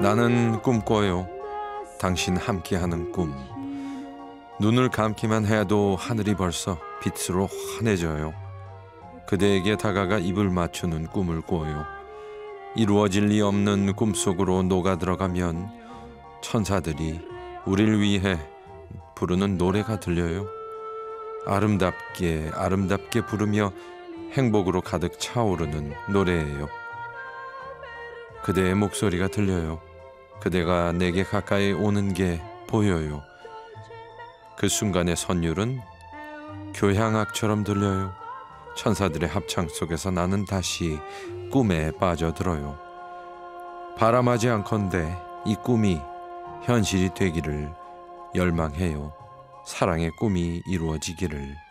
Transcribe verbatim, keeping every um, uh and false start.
나는 꿈꿔요. 당신 함께하는 꿈. 눈을 감기만 해도 하늘이 벌써 빛으로 환해져요. 그대에게 다가가 입을 맞추는 꿈을 꿔요. 이루어질 리 없는 꿈속으로 녹아 들어가면 천사들이 우릴 위해 부르는 노래가 들려요. 아름답게 아름답게 부르며 행복으로 가득 차오르는 노래예요. 그대의 목소리가 들려요. 그대가 내게 가까이 오는 게 보여요. 그 순간의 선율은 교향악처럼 들려요. 천사들의 합창 속에서 나는 다시 꿈에 빠져들어요. 바람하지 않건대 이 꿈이 현실이 되기를 열망해요. 사랑의 꿈이 이루어지기를.